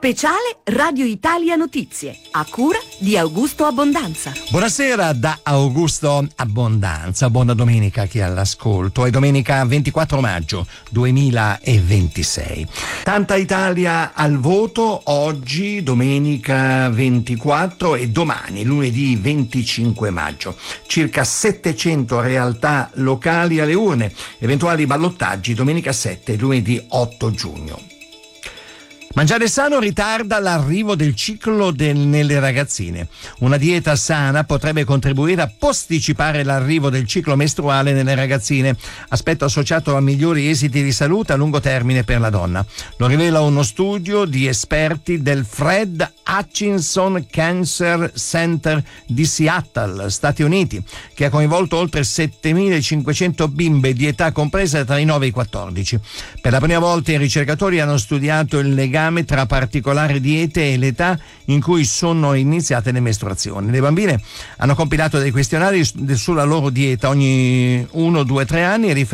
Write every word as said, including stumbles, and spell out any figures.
Speciale Radio Italia Notizie, a cura di Augusto Abbondanza. Buonasera da Augusto Abbondanza, buona domenica a chi è all'ascolto. È domenica ventiquattro maggio duemilaventisei. Tanta Italia al voto oggi, domenica ventiquattro, e domani, lunedì venticinque maggio. Circa settecento realtà locali alle urne, eventuali ballottaggi domenica sette e lunedì otto giugno. Mangiare sano ritarda l'arrivo del ciclo del, nelle ragazzine. Una dieta sana potrebbe contribuire a posticipare l'arrivo del ciclo mestruale nelle ragazzine, aspetto associato a migliori esiti di salute a lungo termine per la donna. Lo rivela uno studio di esperti del Fred Hutchinson Cancer Center di Seattle, Stati Uniti, che ha coinvolto oltre settemilacinquecento bimbe di età compresa tra i nove e i quattordici. Per la prima volta i ricercatori hanno studiato il legame tra particolari diete e l'età in cui sono iniziate le mestruazioni. Le bambine hanno compilato dei questionari sulla loro dieta ogni uno, due, tre anni e